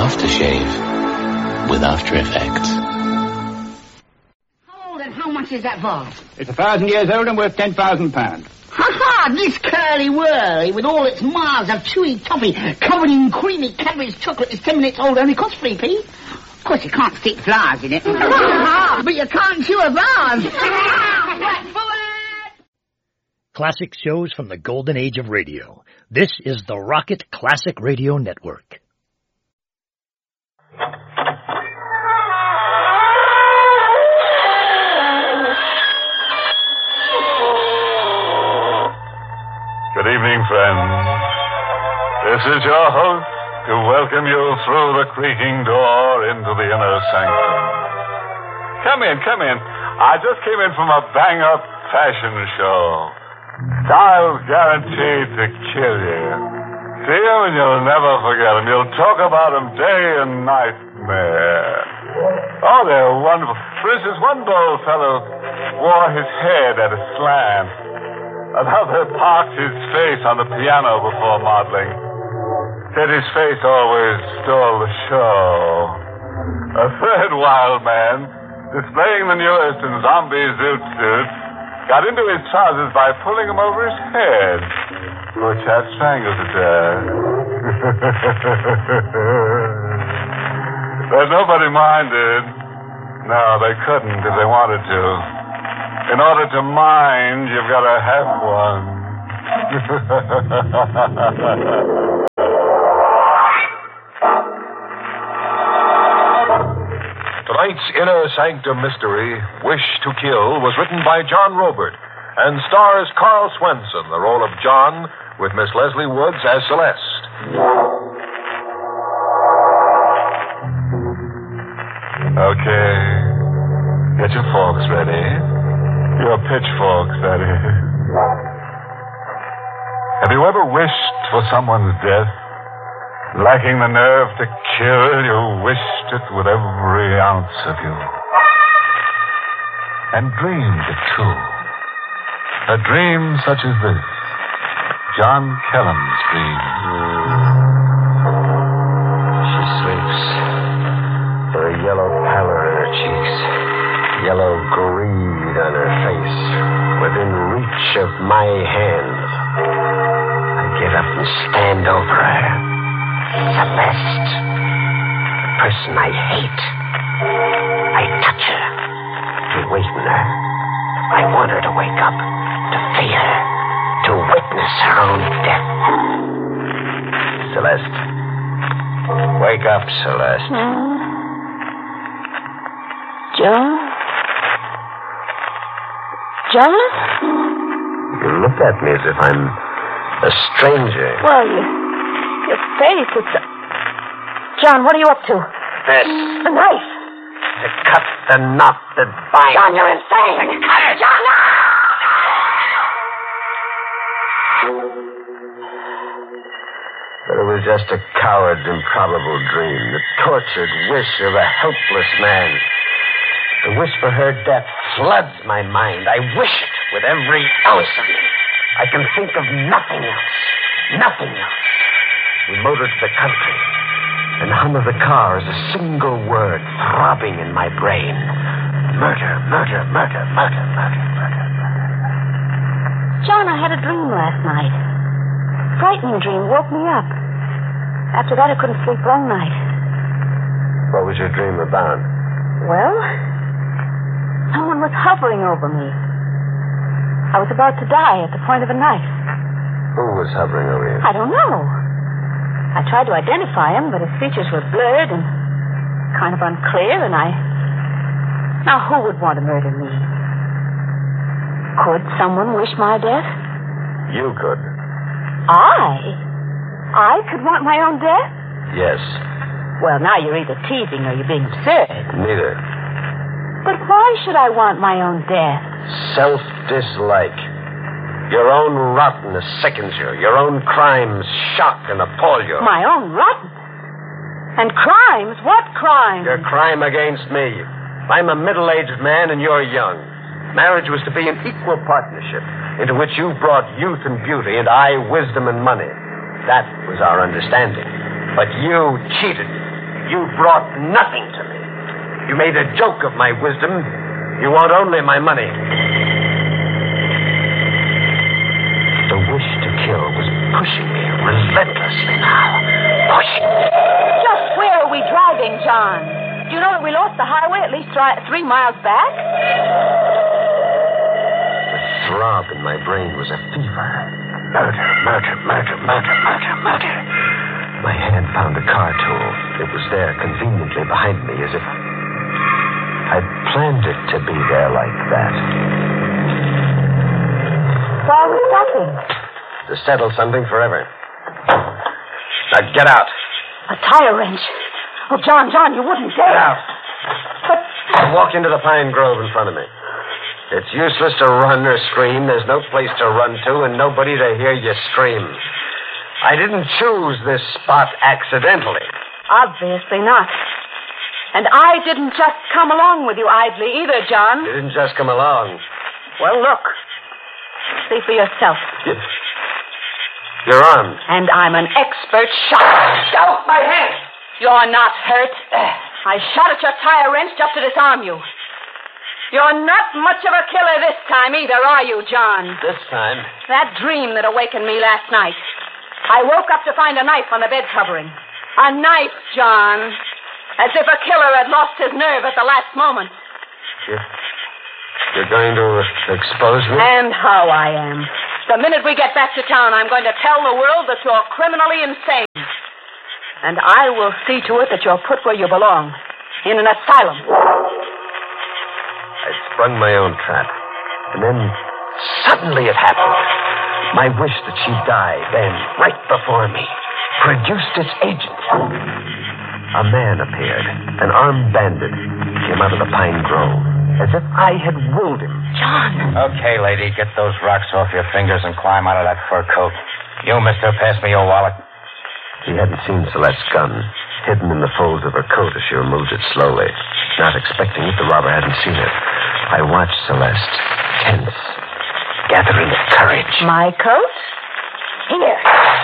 aftershave with After Effects. How old and how much is that vase? It's 1,000 years old and worth £10,000. Ha-ha! This curly-whirly with all its miles of chewy toffee covered in creamy Cadbury's chocolate is 10 minutes old, only costs 3p. Of course, you can't stick flowers in it. But you can't chew a vase. Classic shows from the golden age of radio. This is the Rocket Classic Radio Network. Good evening, friends. This is your host to welcome you through the creaking door into the inner sanctum. Come in. I just came in from a bang-up fashion show. Styles guaranteed to kill you. See them and you'll never forget them. You'll talk about them day and night, man. Oh, they're wonderful. For instance, one bold fellow wore his head at a slant. Another parked his face on the piano before modeling. Said his face always stole the show. A third wild man, displaying the newest in zombie zoot suits, got into his trousers by pulling him over his head. Poor chap strangled to death. But nobody minded. No, they couldn't if they wanted to. In order to mind, you've got to have one. Tonight's Inner Sanctum Mystery, Wish to Kill, was written by John Robert and stars Carl Swenson, the role of John, with Miss Leslie Woods as Celeste. Okay. Get your forks ready. Your pitchforks, that is. Have you ever wished for someone's death? Lacking the nerve to kill, you wished it with every ounce of you. And dreamed it, too. A dream such as this. John Kellam's dream. She sleeps. With a yellow pallor in her cheeks. Yellow greed on her face. Within reach of my hand. I get up and stand over her. Celeste, the person I hate. I touch her, to waken her. I want her to wake up, to feel her, to witness her own death. Celeste, wake up, Celeste. John? John? You look at me as if I'm a stranger. Well, your face, it's... John, what are you up to? This. A knife. To cut the knot that binds. John, you're insane. Cut it, John. No! But it was just a coward's improbable dream. The tortured wish of a helpless man. The wish for her death floods my mind. I wish it with every ounce of me. I can think of nothing else. Nothing else. We motored to the country, and the hum of the car is a single word throbbing in my brain. Murder, murder, murder, murder, murder, murder, murder. John, I had a dream last night. Frightening dream, woke me up. After that, I couldn't sleep all night. What was your dream about? Well, someone was hovering over me. I was about to die at the point of a knife. Who was hovering over you? I don't know. I tried to identify him, but his features were blurred and kind of unclear, and Now, who would want to murder me? Could someone wish my death? You could. I could want my own death? Yes. Well, now you're either teasing or you're being absurd. Neither. But why should I want my own death? Self-dislike. Your own rottenness sickens you. Your own crimes shock and appall you. My own rottenness? And crimes? What crimes? Your crime against me. I'm a middle-aged man and you're young. Marriage was to be an equal partnership into which you brought youth and beauty and I wisdom and money. That was our understanding. But you cheated me. You brought nothing to me. You made a joke of my wisdom. You want only my money. The wish to kill was pushing me relentlessly now. Pushing me. Just where are we driving, John? Do you know that we lost the highway at least 3 miles back? The throb in my brain was a fever. Murder, murder, murder, murder, murder, murder. My hand found the car tool. It was there conveniently behind me as if I'd planned it to be there like that. Why are we stopping? To settle something forever. Now get out. A tire wrench. Oh, John, you wouldn't dare. Get out. But... Walk into the pine grove in front of me. It's useless to run or scream. There's no place to run to and nobody to hear you scream. I didn't choose this spot accidentally. Obviously not. And I didn't just come along with you idly either, John. You didn't just come along. Well, look. See for yourself. You're armed. And I'm an expert shot. Out my hand! You're not hurt. I shot at your tire wrench just to disarm you. You're not much of a killer this time either, are you, John? This time? That dream that awakened me last night. I woke up to find a knife on the bed covering. A knife, John. As if a killer had lost his nerve at the last moment. You're going to expose me? And how I am. The minute we get back to town, I'm going to tell the world that you're criminally insane. And I will see to it that you're put where you belong. In an asylum. I sprung my own trap. And then suddenly it happened. My wish that she'd die then, right before me, produced its agent. A man appeared, an armed bandit, came out of the pine grove, as if I had willed him. John! Okay, lady, get those rocks off your fingers and climb out of that fur coat. You, mister, pass me your wallet. He hadn't seen Celeste's gun, hidden in the folds of her coat as she removed it slowly. Not expecting it, the robber hadn't seen it. I watched Celeste, tense, gathering courage. My coat? Here.